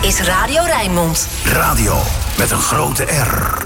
is Radio Rijnmond. Radio met een grote R.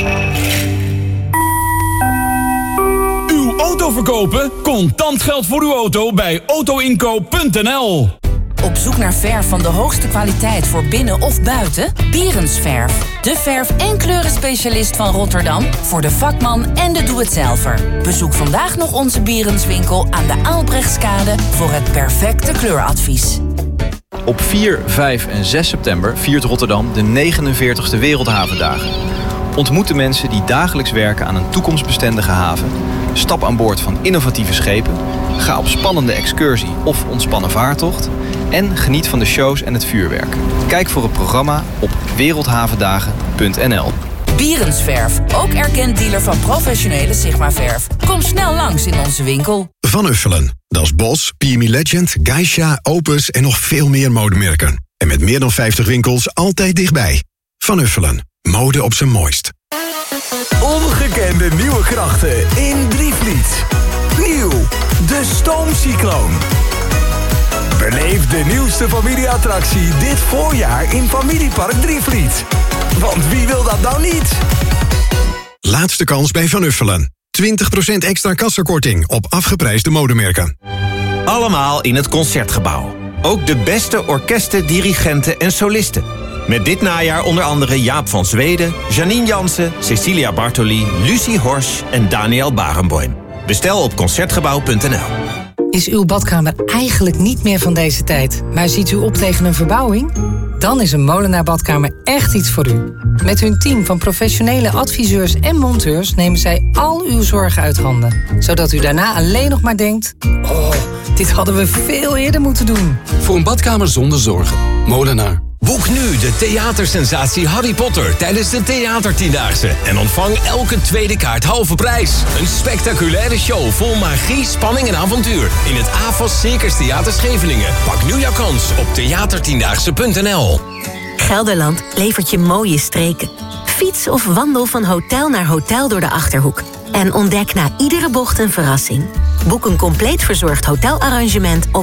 Uw auto verkopen? Contant geld voor uw auto bij autoinkoop.nl. Op zoek naar verf van de hoogste kwaliteit voor binnen of buiten? Bierensverf. De verf- en kleurenspecialist van Rotterdam voor de vakman en de doe-het-zelver. Bezoek vandaag nog onze Bierenswinkel aan de Aalbrechtskade voor het perfecte kleuradvies. Op 4, 5 en 6 september viert Rotterdam de 49e Wereldhavendagen. Ontmoet de mensen die dagelijks werken aan een toekomstbestendige haven. Stap aan boord van innovatieve schepen. Ga op spannende excursie of ontspannen vaartocht. En geniet van de shows en het vuurwerk. Kijk voor het programma op wereldhavendagen.nl. Bierensverf, ook erkend dealer van professionele Sigma-verf. Kom snel langs in onze winkel. Van Uffelen, Dat is Bos, PME Legend, Geisha, Opus en nog veel meer modemerken. En met meer dan 50 winkels altijd dichtbij. Van Uffelen, mode op zijn mooist. Ongekende nieuwe krachten in Drievliet. Nieuw, de Stoomcycloon. Beleef de nieuwste familieattractie dit voorjaar in Familiepark Drievliet. Want wie wil dat nou niet? Laatste kans bij Van Uffelen. 20% extra kassakorting op afgeprijsde modemerken. Allemaal in het Concertgebouw. Ook de beste orkesten, dirigenten en solisten. Met dit najaar onder andere Jaap van Zweden, Janine Jansen, Cecilia Bartoli, Lucie Horsch en Daniel Barenboim. Bestel op Concertgebouw.nl. Is uw badkamer eigenlijk niet meer van deze tijd, maar ziet u op tegen een verbouwing? Dan is een Molenaar Badkamer echt iets voor u. Met hun team van professionele adviseurs en monteurs nemen zij al uw zorgen uit handen. Zodat u daarna alleen nog maar denkt: oh, dit hadden we veel eerder moeten doen. Voor een badkamer zonder zorgen. Molenaar. Boek nu de theatersensatie Harry Potter tijdens de Theatertiendaagse. En ontvang elke tweede kaart halve prijs. Een spectaculaire show vol magie, spanning en avontuur. In het AFAS Circus Theater Scheveningen. Pak nu jouw kans op theatertiendaagse.nl. Gelderland levert je mooie streken. Fiets of wandel van hotel naar hotel door de Achterhoek. En ontdek na iedere bocht een verrassing. Boek een compleet verzorgd hotelarrangement op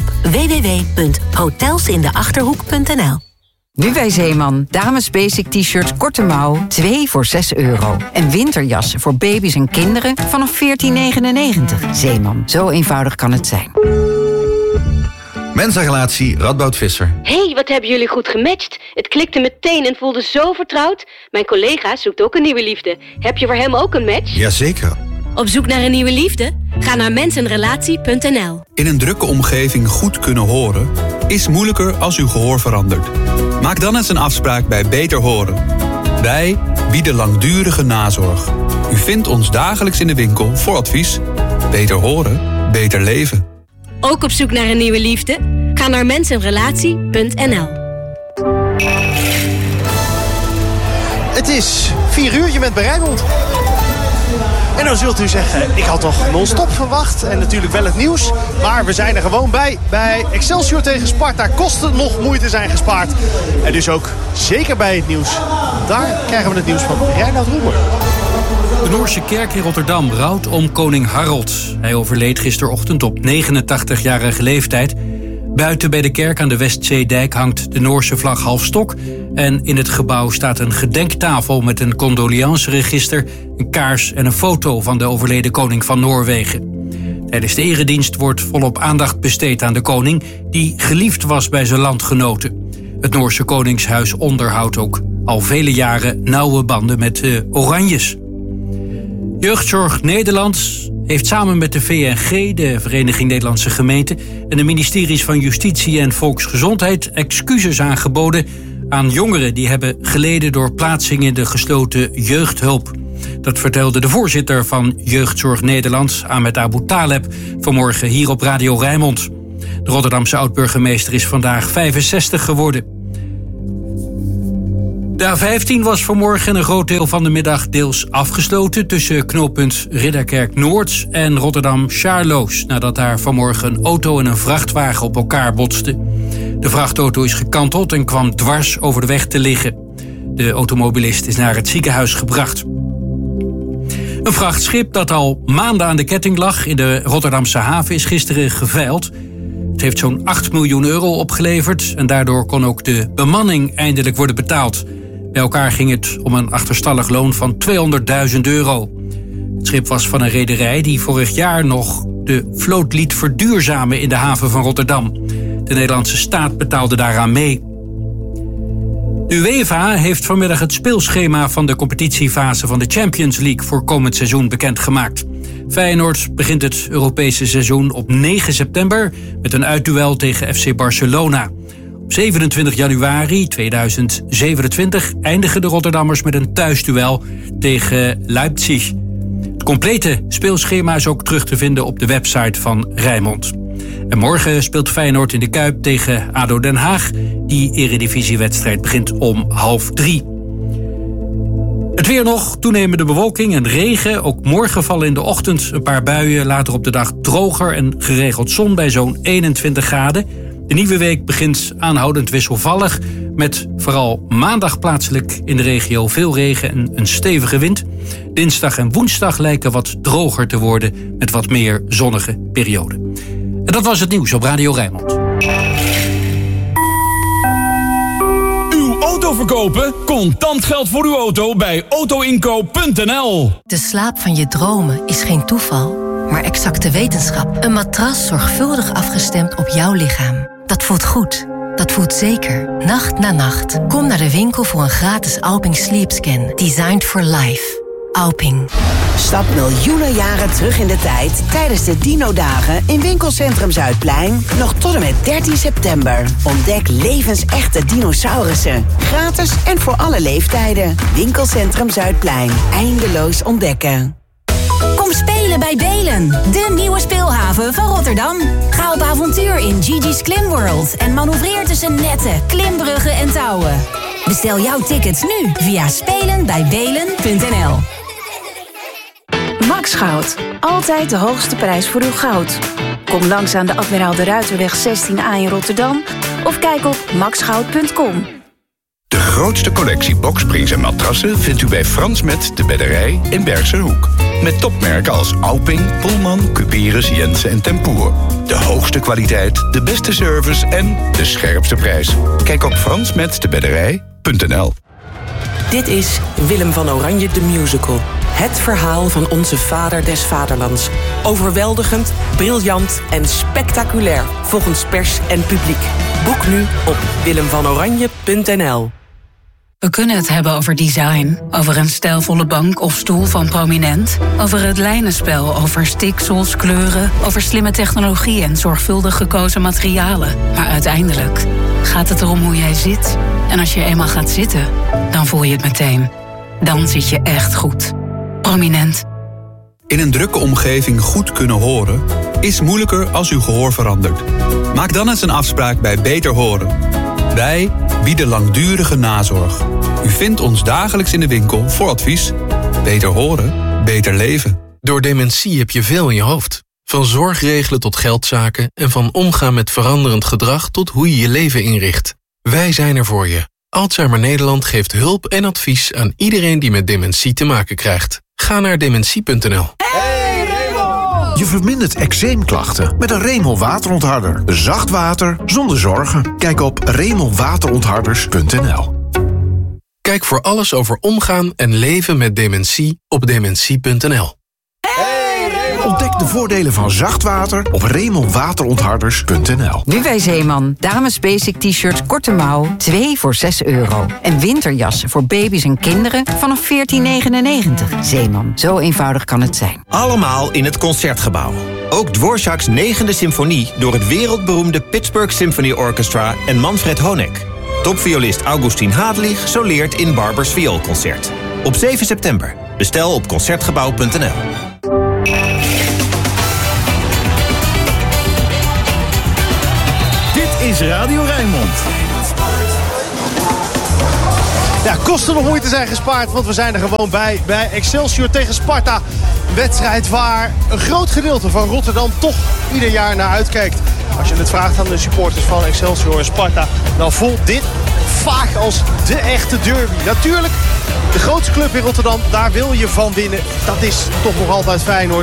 www.hotelsindeachterhoek.nl. Nu bij Zeeman. Dames basic t-shirts korte mouw, 2 voor €6. En winterjassen voor baby's en kinderen vanaf €14,99. Zeeman, zo eenvoudig kan het zijn. Mensa-relatie Radboud Visser. Hey, wat hebben jullie goed gematcht. Het klikte meteen en voelde zo vertrouwd. Mijn collega zoekt ook een nieuwe liefde. Heb je voor hem ook een match? Jazeker. Op zoek naar een nieuwe liefde? Ga naar mensenrelatie.nl. In een drukke omgeving goed kunnen horen is moeilijker als uw gehoor verandert. Maak dan eens een afspraak bij Beter Horen. Wij bieden langdurige nazorg. U vindt ons dagelijks in de winkel voor advies. Beter horen, beter leven. Ook op zoek naar een nieuwe liefde? Ga naar mensenrelatie.nl. Het is 4 uur, je bent bij Rijnmond. En dan zult u zeggen, ik had toch non-stop verwacht. En natuurlijk wel het nieuws. Maar we zijn er gewoon bij Excelsior tegen Sparta. Kosten nog moeite zijn gespaard. En dus ook zeker bij het nieuws. Daar krijgen we het nieuws van Reinoud Roemer. De Noorse kerk in Rotterdam rouwt om koning Harold. Hij overleed gisterochtend op 89-jarige leeftijd. Buiten bij de kerk aan de Westzeedijk hangt de Noorse vlag half stok. En in het gebouw staat een gedenktafel met een condoleanceregister, een kaars en een foto van de overleden koning van Noorwegen. Tijdens de eredienst wordt volop aandacht besteed aan de koning, die geliefd was bij zijn landgenoten. Het Noorse Koningshuis onderhoudt ook al vele jaren nauwe banden met de Oranjes. Jeugdzorg Nederland heeft samen met de VNG, de Vereniging Nederlandse Gemeenten, en de ministeries van Justitie en Volksgezondheid excuses aangeboden aan jongeren die hebben geleden door plaatsing in de gesloten jeugdhulp. Dat vertelde de voorzitter van Jeugdzorg Nederland, Ahmed Abu Taleb, vanmorgen hier op Radio Rijnmond. De Rotterdamse oud-burgemeester is vandaag 65 geworden. De A15 was vanmorgen een groot deel van de middag deels afgesloten tussen knooppunt Ridderkerk-Noord en Rotterdam-Charloes, nadat daar vanmorgen een auto en een vrachtwagen op elkaar botsten. De vrachtauto is gekanteld en kwam dwars over de weg te liggen. De automobilist is naar het ziekenhuis gebracht. Een vrachtschip dat al maanden aan de ketting lag in de Rotterdamse haven is gisteren geveild. Het heeft zo'n 8 miljoen euro opgeleverd en daardoor kon ook de bemanning eindelijk worden betaald. Bij elkaar ging het om een achterstallig loon van €200.000. Het schip was van een rederij die vorig jaar nog de vloot liet verduurzamen in de haven van Rotterdam. De Nederlandse staat betaalde daaraan mee. De UEFA heeft vanmiddag het speelschema van de competitiefase van de Champions League voor komend seizoen bekendgemaakt. Feyenoord begint het Europese seizoen op 9 september met een uitduel tegen FC Barcelona. Op 27 januari 2027 eindigen de Rotterdammers met een thuisduel tegen Leipzig. Het complete speelschema is ook terug te vinden op de website van Rijnmond. En morgen speelt Feyenoord in de Kuip tegen ADO Den Haag. Die eredivisiewedstrijd begint om 2:30. Het weer nog, toenemende bewolking en regen. Ook morgen vallen in de ochtend een paar buien. Later op de dag droger en geregeld zon bij zo'n 21 graden. De nieuwe week begint aanhoudend wisselvallig. Met vooral maandag plaatselijk in de regio veel regen en een stevige wind. Dinsdag en woensdag lijken wat droger te worden met wat meer zonnige perioden. En dat was het nieuws op Radio Rijnmond. Uw auto verkopen? Contant geld voor uw auto bij autoinkoop.nl. De slaap van je dromen is geen toeval, maar exacte wetenschap. Een matras zorgvuldig afgestemd op jouw lichaam. Dat voelt goed. Dat voelt zeker. Nacht na nacht. Kom naar de winkel voor een gratis Alping Sleep Scan. Designed for life. Alping. Stap miljoenen jaren terug in de tijd tijdens de Dino-dagen in Winkelcentrum Zuidplein. Nog tot en met 13 september. Ontdek levensechte dinosaurussen. Gratis en voor alle leeftijden. Winkelcentrum Zuidplein. Eindeloos ontdekken. Kom spelen bij Belen, de nieuwe speelhaven van Rotterdam. Ga op avontuur in Gigi's Klimworld en manoeuvreer tussen netten, klimbruggen en touwen. Bestel jouw tickets nu via spelenbijbelen.nl. Max Goud. Altijd de hoogste prijs voor uw goud. Kom langs aan de Admiraal de Ruiterweg 16A in Rotterdam of kijk op maxgoud.com. De grootste collectie boksprings en matrassen vindt u bij Frans Met de Bedderij in Bergserhoek. Met topmerken als Alping, Pullman, Cuperus, Jensen en Tempoer. De hoogste kwaliteit, de beste service en de scherpste prijs. Kijk op fransmetdebedderij.nl. Dit is Willem van Oranje de Musical. Het verhaal van onze vader des vaderlands. Overweldigend, briljant en spectaculair volgens pers en publiek. Boek nu op willemvanoranje.nl. We kunnen het hebben over design, over een stijlvolle bank of stoel van Prominent, over het lijnenspel, over stiksels, kleuren, over slimme technologie en zorgvuldig gekozen materialen. Maar uiteindelijk gaat het erom hoe jij zit. En als je eenmaal gaat zitten, dan voel je het meteen. Dan zit je echt goed. Prominent. In een drukke omgeving goed kunnen horen is moeilijker als uw gehoor verandert. Maak dan eens een afspraak bij Beter Horen. Wij bieden langdurige nazorg. U vindt ons dagelijks in de winkel voor advies. Beter horen, beter leven. Door dementie heb je veel in je hoofd. Van zorgregelen tot geldzaken en van omgaan met veranderend gedrag tot hoe je je leven inricht. Wij zijn er voor je. Alzheimer Nederland geeft hulp en advies aan iedereen die met dementie te maken krijgt. Ga naar dementie.nl. Je vermindert eczeemklachten met een Remel waterontharder. Zacht water zonder zorgen. Kijk op remelwaterontharders.nl. Kijk voor alles over omgaan en leven met dementie op dementie.nl. Ontdek de voordelen van zacht water op remelwaterontharders.nl. Nu bij Zeeman. Dames basic t-shirts korte mouw, 2 voor €6. En winterjassen voor baby's en kinderen vanaf $14,99. Zeeman, zo eenvoudig kan het zijn. Allemaal in het Concertgebouw. Ook Dvorak's 9e symfonie door het wereldberoemde Pittsburgh Symphony Orchestra en Manfred Honeck. Topviolist Augustin Hadelig soleert in Barbers Vioolconcert. Op 7 september. Bestel op concertgebouw.nl. Dit is Radio Rijnmond. Ja, kosten nog moeite zijn gespaard, want we zijn er gewoon bij Excelsior tegen Sparta. Een wedstrijd waar een groot gedeelte van Rotterdam toch ieder jaar naar uitkijkt. Als je het vraagt aan de supporters van Excelsior en Sparta, dan voelt dit vaak als de echte derby. Natuurlijk, de grootste club in Rotterdam, daar wil je van winnen. Dat is toch nog altijd Feyenoord.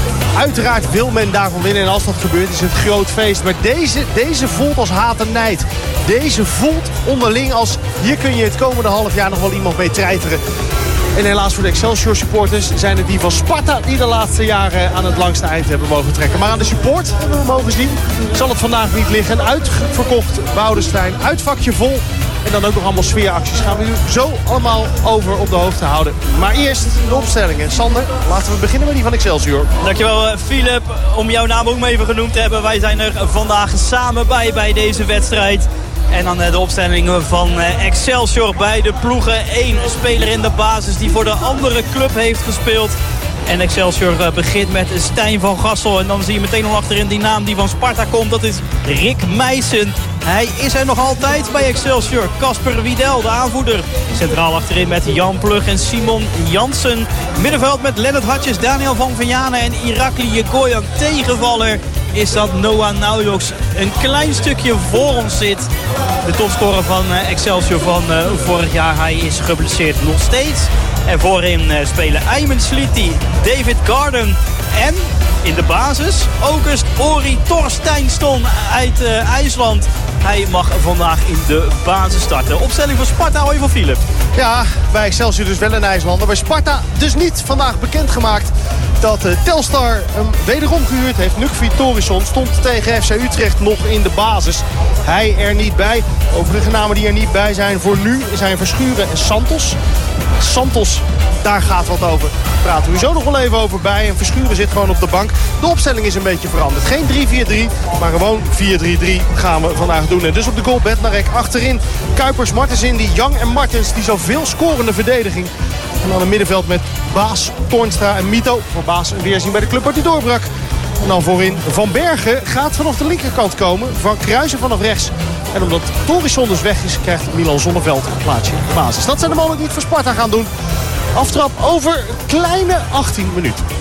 Uiteraard wil men daarvan winnen. En als dat gebeurt is het groot feest. Maar deze voelt als haat en nijd. Deze voelt onderling als... hier kun je het komende half jaar nog wel iemand mee treiteren. En helaas voor de Excelsior supporters zijn het die van Sparta... die de laatste jaren aan het langste eind hebben mogen trekken. Maar aan de support hebben we mogen zien. Zal het vandaag niet liggen. Een uitverkocht Woudenstein. Uitvakje vol. En dan ook nog allemaal sfeeracties. Gaan we u zo allemaal over op de hoogte houden. Maar eerst de opstellingen. Sander, laten we beginnen met die van Excelsior. Dankjewel Philip. Om jouw naam ook maar even genoemd te hebben. Wij zijn er vandaag samen bij deze wedstrijd. En dan de opstellingen van Excelsior bij de ploegen. 1 speler in de basis die voor de andere club heeft gespeeld. En Excelsior begint met Stijn van Gassel. En dan zie je meteen al achterin die naam die van Sparta komt. Dat is Rick Meijsen. Hij is er nog altijd bij Excelsior. Casper Wiedel, de aanvoerder. Centraal achterin met Jan Plug en Simon Jansen. Middenveld met Lennart Hartjes, Daniel van Vianen en Irakli Jegoyan. Tegenvaller is dat Noah Naujoks een klein stukje voor ons zit. De topscorer van Excelsior van vorig jaar. Hij is geblesseerd nog steeds. En voorin spelen Ayman Sliti, David Garden en in de basis August Ori Torsteinsson uit IJsland. Hij mag vandaag in de basis starten. Opstelling van Sparta, hoi van Philip. Ja, bij Excelsior dus wel een IJslander. Bij Sparta dus niet vandaag bekendgemaakt dat Telstar hem wederom gehuurd heeft. Nukvi Torisson stond tegen FC Utrecht nog in de basis. Hij er niet bij. Overige namen die er niet bij zijn voor nu zijn Verschuren en Santos. Santos, daar gaat wat over. Daar praten we zo nog wel even over bij. En Verschuren zit gewoon op de bank. De opstelling is een beetje veranderd. Geen 3-4-3, maar gewoon 4-3-3 gaan we vandaag doen. En dus op de goal Bednarek achterin. Kuipers, Martens in die Young en Martens. Die zoveel scorende verdediging. En dan een middenveld met Baas, Toornstra en Mito. Voor Baas een weerzien bij de club waar hij doorbrak. En dan voorin Van Bergen gaat vanaf de linkerkant komen. Van Kruijsen vanaf rechts. En omdat Torisson dus weg is, krijgt Milan Zonneveld een plaatsje in de basis. Dat zijn de mannen die het voor Sparta gaan doen. Aftrap over een kleine 18 minuten.